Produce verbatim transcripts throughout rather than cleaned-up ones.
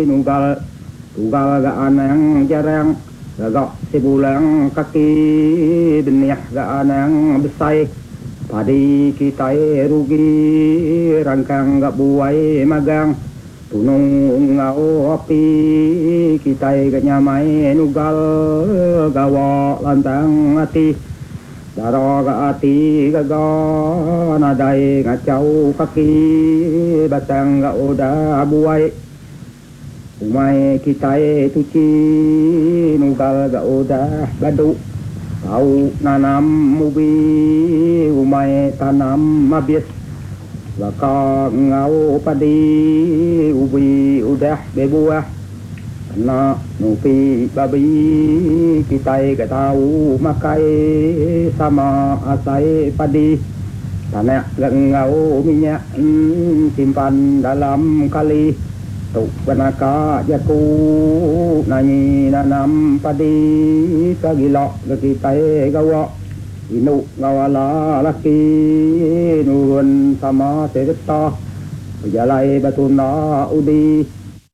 nugal tugal ga anang jarang gagak sebulang kaki benih ga anang besai padi kita rugi rangkang ga buai magang tunung ngau api kita ga nyamai nugal gawa lantang ati daro ga ati gaga nadai ngacau kaki batang ga oda buai umai kita tuci nugal ga oda gadu tau nanam mubi umai tanam mabis baka ngau padi ubi udah bebuah na nupi babi kita ga tahu makai sama asai padi tanah ngau minyak simpan dalam kali tuk panaka jaku nani nanam padi kagilok kita gawa inu ngawala laki nurun sama terita berjalai batuna udi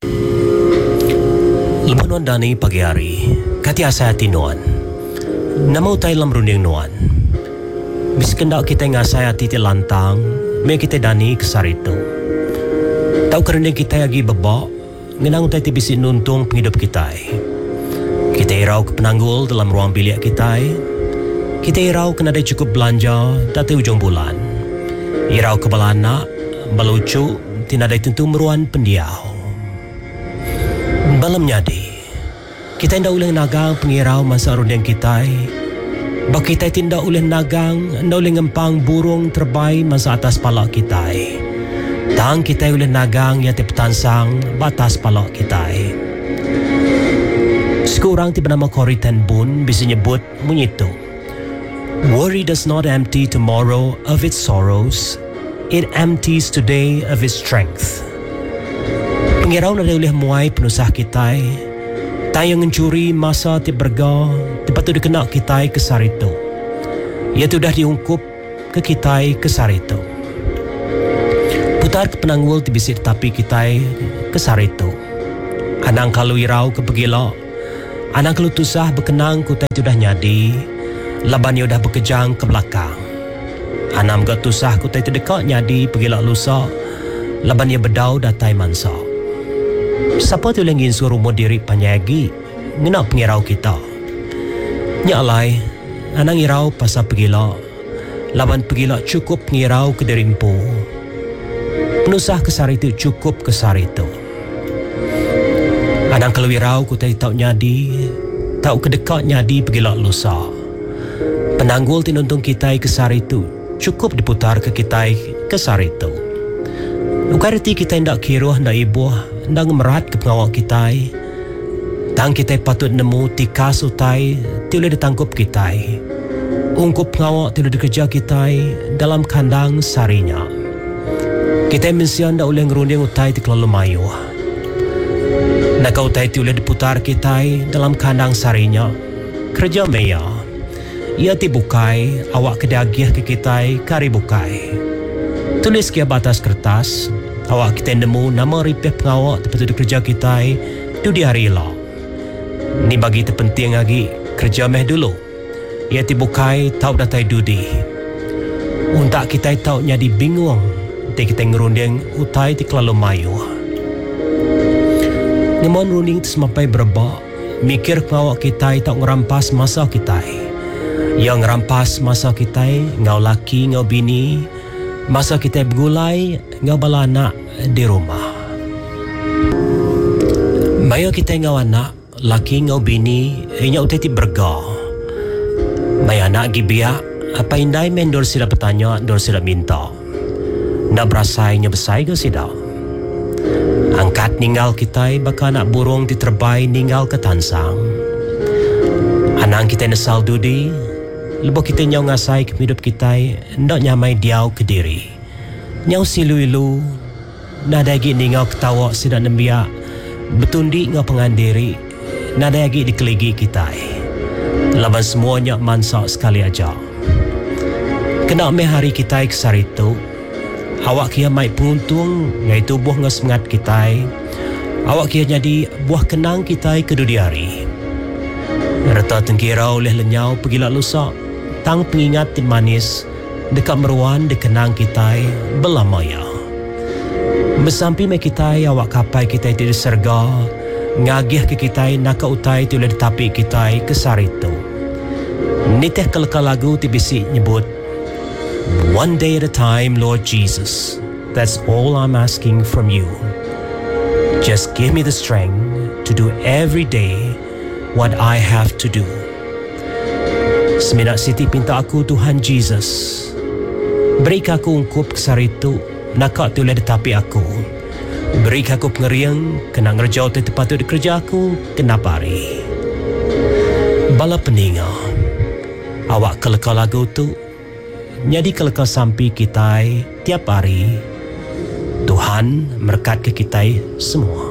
Lebanon dani pagi hari kati asa hati nuan namau tay lam runding nuan biskendak kita ngasai hati ti lantang me kita dani kesarito tau kerana kita lagi bebak ngenang utai tibisi nuntung penghidup kita kita irau ke penanggul dalam ruang bilik kita kita irau kena ada cukup belanja dati ujung bulan irau ke balanak balucu tidak ada tentu meruan pendiau balam nyadi kita tidak boleh nagang pengirau masa runding kita bak kita tidak boleh nagang tidak boleh ngempang burung terbaik masa atas palak kita tang kita boleh nagang yang terpetansang batas palak kita. Sekurang tiba nama Corrigan Bun bisa nyebut menyitu. Worry does not empty tomorrow of its sorrows. It empties today of its strength. Pengirau na boleh muai penusah kita. Tayo mencuri masa ti berga tiba-tiba dikena kita kesar itu. Ia sudah diungkup ke kita kesar itu. Putar ke penanggul ti bisik tapi kita kesar itu. Anang kalau irau ke pegila, anang kalau tusah berkenang kutai sudah nyadi, laban ia dah berkejang ke belakang. Anam gak tusah kutai terdekat nyadi pegila lusa, laban ia bedau datai mansa. Siapa tu yang ingin suruh diri panyagi, ngenak pengirau kita. Nyalai, anang irau pasal pegila, laban pegila cukup pengirau ke derimpu. Penusah kesar itu cukup kesar itu. Anang kalau irau kutai tau nyadi, tau kedekat nyadi pegilak lusa. Penanggul tinuntung kita kesar itu cukup diputar ke kita kesar itu. Ukariti kita tidak kiruh, tidak ibuh, tidak merat ke pengawal kita. Tang kita patut nemu tika sutai, tiada ditangkup kita. Ungkup pengawal tiada dikerja kita dalam kandang sarinya. Kita mensian dah oleh ngerunding utai ti kelalu mayu. Nak utai ti oleh diputar kita dalam kandang sarinya. Kerja meya. Ia ti bukai awak kedagih ke kita kari bukai. Tulis ke batas kertas awak kita nemu nama ripeh pengawak tepat kerja kita tu di hari lah. Ni bagi terpenting lagi kerja meh dulu. Ia ti bukai tau datai dudi. Untuk kita tau nyadi bingung. Kita ngerunding utai ti kelalu mayu. Ngemon runding tu semampai berebak, mikir pengawak kita tak ngerampas masa kita. Yang ngerampas masa kita, ngau laki, ngau bini, masa kita bergulai, ngau bala anak di rumah. Maya kita ngau anak, laki ngau bini, inya utai ti berga. Maya anak gibiak, apa indai mendor sila bertanya, dor sila minta. Nak berasainya besai ke sida? Angkat ninggal kita baka nak burung diterbai ninggal ke tansang. Anang kita nesal dudi, lebo kita nyau ngasai ke hidup kita, ndak nyamai diau ke diri. Nyau silu-ilu, nada lagi ninggal ketawa sida nembiak, betundi ngau pengandiri, nada lagi dikeligi kita. Laban semuanya mansak sekali aja. Kena me hari kita kesar itu, awak kia mai penguntung ngai tubuh ngas mengat kita Awak kira jadi buah kenang kita ke dunia hari. Reta tengkira oleh lenyau pergi lalu lusa, tang pengingat tin manis dekat meruan de kenang kita belamaya. Bersampi me kita awak kapai kita di serga, ngagih ke kita nak utai tu le tapi kita ke sarito. Niteh kelakar lagu ti bisik nyebut, one day at a time, Lord Jesus. That's all I'm asking from you. Just give me the strength to do every day what I have to do. Seminat Siti pinta aku Tuhan Jesus, beri aku ungkup kesaritu nak tu le tapi aku. Beri aku pengeriang kena ngerjau tu patut kerja aku kena pari. Bala peninga, awak kelakar lagu tu jadi kelakar sampai kita tiap hari. Tuhan berkat ke kita semua.